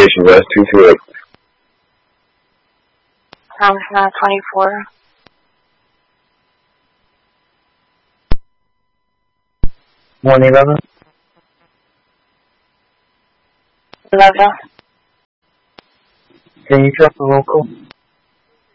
Station West 228. 24. Morning, 11. 11. Can you trust the local?